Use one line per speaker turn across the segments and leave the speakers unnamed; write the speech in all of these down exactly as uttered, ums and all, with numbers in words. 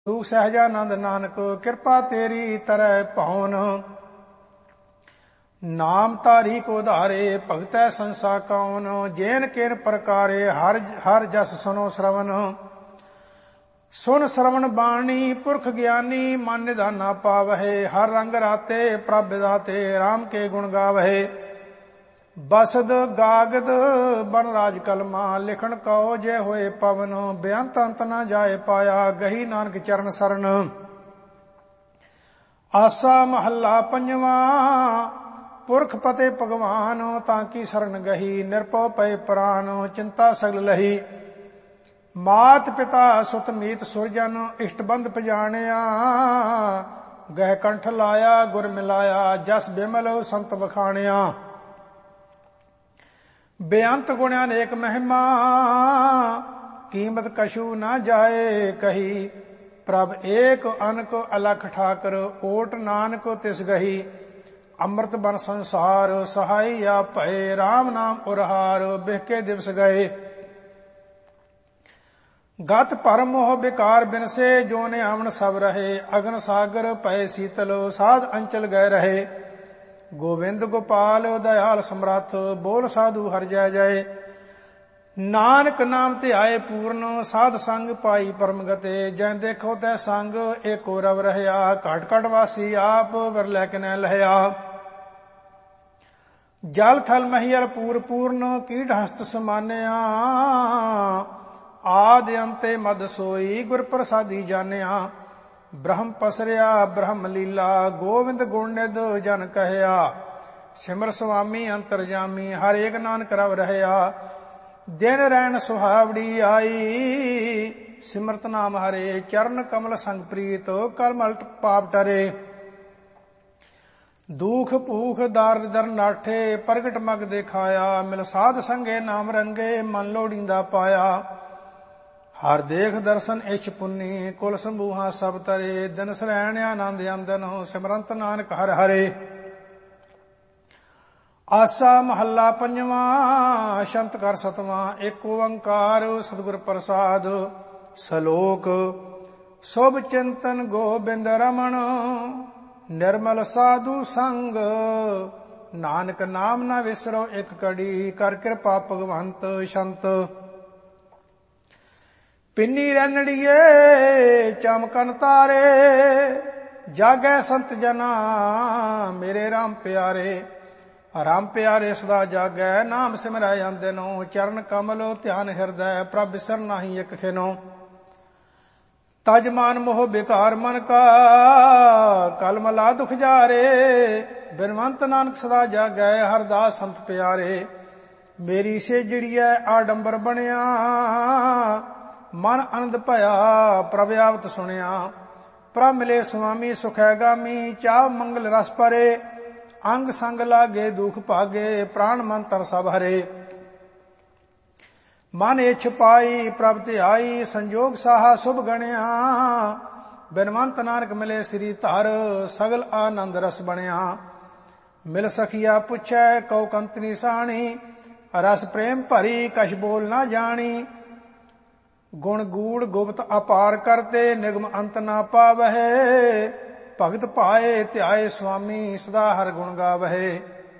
ਗੁਰੂ ਸਹਿਜਾਨੰਦ ਨਾਨਕ ਕਿਰਪਾ ਤੇਰੀ ਤਰੈ ਪਾਉਨ। ਨਾਮ ਧਾਰੀ ਕੋ ਧਾਰੇ ਭਗਤੈ ਸੰਸਾ ਕੌਨ। ਜੇਨ ਕਿਨ ਪ੍ਰਕਾਰੇ ਹਰ ਹਰ ਜਸ ਸੁਨੋ ਸ਼ਰਵਨ। ਸੁਨ ਸ਼ਰਵਣ ਬਾਣੀ ਪੁਰਖ ਗਿਆਨੀ ਮਨ ਨਿਧਾਨਾ ਪਾਵਹਿ। ਹਰ ਰੰਗ ਰਾਤੇ ਪ੍ਰਭ ਵਿਦਾਤੇ ਰਾਮ ਕੇ ਗੁਣ ਗਾਵਹਿ। ਬਸਦ ਗਾਗਦ ਬਨ ਰਾਜ ਕਲਮਾ ਲਿਖਣ ਕਉ ਜੇ ਹੋਏ ਪਵਨ। ਬੇਅੰਤ ਅੰਤ ਨ ਜਾਏ ਪਾਇਆ ਗਹੀ ਨਾਨਕ ਚਰਨ ਸਰਨ। ਆਸਾ ਮਹੱਲਾ ਪੰਜਵਾਂ ਪੁਰਖ ਪਤੇ ਭਗਵਾਨ। ਤਾਂ ਕੀ ਸਰਨ ਗਹੀ ਨਿਰਭਉ ਪਏ ਪ੍ਰਾਨ। ਚਿੰਤਾ ਸਗਲ ਲਹੀ ਮਾਤ ਪਿਤਾ ਸੁਤ ਮੀਤ ਸੁਰਜਨ। ਇਸ਼ਟ ਬੰਧ ਪਜਾਣਿਆ ਗਹਿ ਕੰਠ ਲਾਇਆ ਗੁਰ ਮਿਲਾਇਆ। ਜਸ ਬਿਮਲ ਸੰਤ ਵਖਾਣਿਆ। ਬੇਅੰਤ ਗੁਣਿਆ ਨੇਕ ਮਹਿਮਾ ਕੀਮਤ ਕਛੂ ਨਾ ਜਾਏ ਕਹੀ। ਪ੍ਰਭ ਏਕ ਅਨਕ ਅਲਖ ਠਾਕਰ ਓਟ ਨਾਨਕ ਤਿਸ ਗਹੀ। ਅੰਮ੍ਰਿਤ ਬਨ ਸੰਸਾਰ ਸਹਾਈ ਆ ਭਏ। ਰਾਮ ਨਾਮ ਉਰਹਾਰ ਬਿਹਕੇ ਦਿਵਸ ਗਏ। ਗਤ ਭਰਮ ਮੋਹ ਬਿਕਾਰ ਬਿਨਸੇ ਜੋ ਨੇ ਆਵਣ ਸਭ ਰਹੇ। ਅਗਨ ਸਾਗਰ ਭਏ ਸੀਤਲ ਸਾਧ ਅੰਚਲ ਗਏ ਰਹੇ। ਗੋਵਿੰਦ ਗੋਪਾਲ ਦਇਆਲ ਸਮਰੱਥ ਬੋਲ ਸਾਧੂ ਹਰਿ ਜੈ ਜੈ। ਨਾਨਕ ਨਾਮ ਧਿਆਏ ਪੂਰਨ ਸਾਧ ਸੰਗ ਪਾਈ ਪਰਮ ਗਤੇ। ਜੈ ਦੇਖੋ ਤੈ ਸੰਗ ਏਕੋ ਰਵ ਰਹਿਆ। ਘਟ ਘਟ ਵਾਸੀ ਆਪ ਵਿਰਲੇ ਕਿਨੈ ਲਹਿਆ। ਜਲ ਥਲ ਮਹੀਅਲ ਪੂਰ ਪੂਰਨ ਕੀਟ ਹਸਤ ਸਮਾਨਿਆ। ਆਦ ਅੰਤੇ ਮਦ ਸੋਈ ਗੁਰ ਪ੍ਰਸਾਦੀ ਜਾਣਿਆ। ਬ੍ਰਹਮ ਪਸਰਿਆ ਬ੍ਰਹਮ ਲੀਲਾ ਗੋਵਿੰਦ ਗੁਣ ਨਿਧ ਜਨ ਕਹਿਆ। ਸਿਮਰ ਸੁਆਮੀ ਅੰਤਰਜਾਮੀ ਹਰ ਏਕ ਨਾਨਕ ਰਵ ਰਹਿਆ। ਦਿਨ ਰੈਣ ਸੁਹਾਵੜੀ ਆਈ ਸਿਮਰਤ ਨਾਮ ਹਰੇ। ਚਰਨ ਕਮਲ ਸੰਗ ਪ੍ਰੀਤ ਕਰ ਮਲਟ ਪਾਪ ਟਰੇ। ਦੁਖ ਭੂਖ ਦਾਰ ਦਰ ਨਾਠੇ ਪ੍ਰਗਟ ਮਗ ਦੇਖਾਇਆ। ਮਿਲ ਸਾਧ ਸੰਗੇ ਨਾਮ ਰੰਗੇ ਮਨ ਲੋੜੀਂਦਾ ਪਾਇਆ। ਹਰ ਦੇਖ ਦਰਸ਼ਨ ਇਛ ਪੁੰਨੀ ਕੁਲ ਸੰਭੂਹਾ ਸਭ ਤਰੇ। ਦਿਨ ਸਰੈਣ ਆਨੰਦ ਅੰਦਨ ਸਿਮਰੰਤ ਨਾਨਕ ਹਰ ਹਰੇ। ਆਸਾ ਮਹੱਲਾ ਪੰਜਵਾਂ ਸ਼ੰਤ ਕਰ ਸਤਵਾਂ। ਏਕ ਓੰਕਾਰ ਸਤਿਗੁਰ ਪ੍ਰਸਾਦ। ਸਲੋਕ ਸੁਭ ਚਿੰਤਨ ਗੋਬਿੰਦ ਰਮਣ। ਨਿਰਮਲ ਸਾਧੂ ਸੰਗ ਨਾਨਕ ਨਾਮ ਨਾ ਵਿਸਰੋ ਇਕ ਕੜੀ। ਕਰ ਕਿਰਪਾ ਭਗਵੰਤ ਸ਼ੰਤ। ਪਿੰਨੀ ਰੈਣੜੀਏ ਚਮਕਨ ਤਾਰੇ। ਜਾਗੈ ਸੰਤ ਜਨਾ ਮੇਰੇ ਰਾਮ ਪਿਆਰੇ। ਰਾਮ ਪਿਆਰੇ ਸਦਾ ਜਾਗੈ ਨਾਮ ਸਿਮਰੈ ਅੰਦਿਨੋ। ਚਰਨ ਕਮਲ ਧਿਆਨ ਹਿਰਦੈ ਪ੍ਰਭ ਬਿਸਰ ਨਾਹੀ ਇਕ ਖਿਨੋ। ਤਜ ਮਾਨ ਮੋਹ ਬਿਕਾਰ ਮਨ ਕਾ ਕਲ ਮਲਾ ਦੁਖ ਜਾਰੇ। ਬਿਨਵੰਤ ਨਾਨਕ ਸਦਾ ਜਾਗੈ ਹਰਦਾਸ ਸੰਤ ਪਿਆਰੇ। ਮੇਰੀ ਸੇਜੜੀਐ ਆਡੰਬਰ ਬਣਿਆ ਮਨ ਆਨੰਦ ਭਇਆ ਪ੍ਰਭ ਆਵਤ ਸੁਣਿਆ। ਪ੍ਰਭ ਮਿਲੇ ਸੁਆਮੀ ਸੁਖੈ ਗਾਮੀ ਚਾਹ ਮੰਗਲ ਰਸ ਭਰੇ। ਅੰਗ ਸੰਗ ਲਾਗੇ ਦੁਖ ਭਾਗੇ ਪ੍ਰਾਣ ਮਨ ਤਰ ਸਭ ਹਰੇ। ਮਨ ਇਛ ਪਾਈ ਪ੍ਰਭ ਧਿਆਈ ਸੰਜੋਗ ਸਾਹਾ ਸੁਭ ਗਣਿਆ। ਬਿਨਵੰਤ ਨਾਨਕ ਮਿਲੇ ਸ੍ਰੀ ਧਰ ਸਗਲ ਆਨੰਦ ਰਸ ਬਣਿਆ। ਮਿਲ ਸਖੀਆ ਪੁੱਛੈ ਕਉ ਕੰਤਨੀ ਸਾਣੀ। ਰਸ ਪ੍ਰੇਮ ਭਰੀ ਕਛ ਬੋਲ ਨਾ ਜਾਣੀ। ਗੁਣ ਗੂੜ ਗੁਪਤ ਅਪਾਰ ਕਰਤੇ ਨਿਗਮ ਅੰਤ ਨਾ ਪਾਵਹਿ। ਭਗਤ ਭਾਏ ਧਿਆਏ ਸੁਆਮੀ ਸਦਾ ਹਰ ਗੁਣ ਗਾਵਹਿ।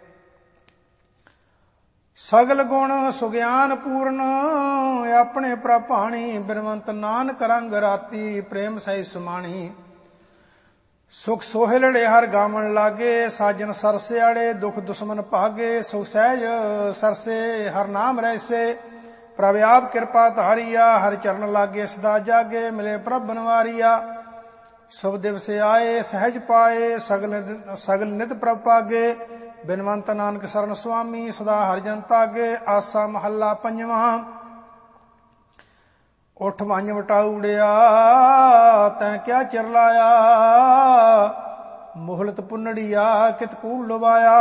ਸਗਲ ਗੁਣ ਸੁਗਿਆਨ ਪੂਰਨ ਆਪਣੇ ਪ੍ਰਭ ਭਾਣੀ। ਬਿਨਵੰਤ ਨਾਨਕ ਰੰਗ ਰਾਤੀ ਪ੍ਰੇਮ ਸਹਿ ਸਮਾਣੀ। ਸੁਖ ਸੋਹਿਲੜੇ ਹਰ ਗਾਵਣ ਲਾਗੇ ਸਾਜਨ ਸਰਸਿਆੜੇ। ਦੁਖ ਦੁਸ਼ਮਨ ਭਾਗੇ ਸੁਖ ਸਹਿਜ ਸਰਸੇ ਹਰ ਨਾਮ ਰਹਿਸੇ। ਪ੍ਰਭ ਆਪ ਕਿਰਪਾ ਧਾਰੀਆ ਹਰ ਚਰਨ ਲਾਗੇ ਸਦਾ ਜਾਗੇ। ਮਿਲੇ ਪ੍ਰਭ ਬਨਵਾਰੀਆ ਸੁਭ ਦਿਵਸ ਆਏ ਸਹਿਜ ਪਾਏ। ਸਗਲ ਸਗਲ ਨਿਤ ਪ੍ਰਭ ਪਾਗੇ। ਬਿਨਵੰਤ ਨਾਨਕ ਸਰਨ ਸੁਆਮੀ ਸਦਾ ਹਰਿ ਜਨ ਤਾਗੇ। ਆਸਾ ਮਹੱਲਾ ਪੰਜਵਾਂ ਉਠ ਵੰਜ ਵਟਾਉੜਿਆ ਤੈਂ ਕਿਆ ਚਿਰ ਲਾਇਆ। ਮੋਹਲਤ ਪੁੰਨੜੀਆ ਕਿਤ ਕੂੜ ਲਵਾਇਆ।